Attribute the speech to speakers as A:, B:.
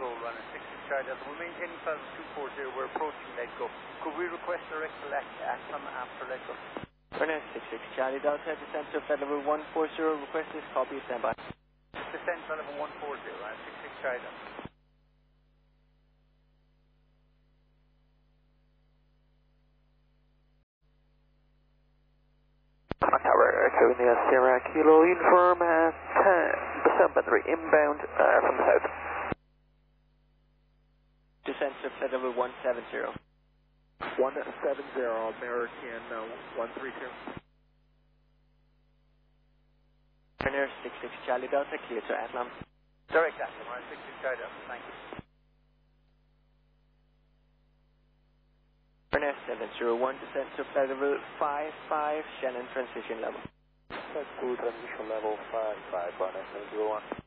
A: control, running 66 Charlie Delta. We're maintaining flight level 240, we're approaching Ledco. Could we request direct action after Ledco?
B: Runner 66 Charlie Delta, descent to flight level 140, request this, copy, standby.
A: Descent flight level 140, running 66 Charlie Delta.
C: Tower, showing the Sierra Kilo uniform, 10, inbound from the south.
B: Descent to flight level 170.
C: 170, American 132.
B: Runner 66 Charlie Delta, clear to Atlam.
A: Direct action, running 66 Charlie Delta, thank you.
B: Runner 701, descent to flight level 55, Shannon transition level.
C: That's good, transition level 55, Runner 701.